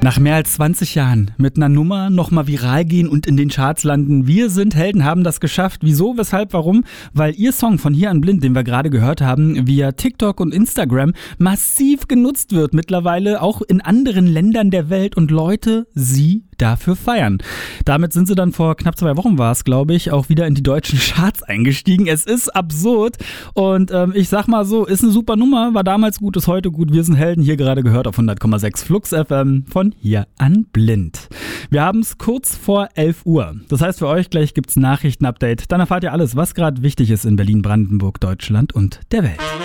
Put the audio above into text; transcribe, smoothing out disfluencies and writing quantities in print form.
Nach mehr als 20 Jahren mit einer Nummer nochmal viral gehen und in den Charts landen. Wir sind Helden, haben das geschafft. Wieso, weshalb, warum? Weil ihr Song von Hier an Blind, den wir gerade gehört haben, via TikTok und Instagram massiv genutzt wird. Mittlerweile auch in anderen Ländern der Welt und Leute sie dafür feiern. Damit sind sie dann vor knapp 2 Wochen war es, glaube ich, auch wieder in die deutschen Charts eingestiegen. Es ist absurd und ich sag mal so, ist eine super Nummer, war damals gut, ist heute gut. Wir sind Helden, hier gerade gehört auf 100,6 Flux FM von Hier an Blind. Wir haben es kurz vor 11 Uhr. Das heißt für euch, gleich gibt's Nachrichtenupdate. Dann erfahrt ihr alles, was gerade wichtig ist in Berlin, Brandenburg, Deutschland und der Welt.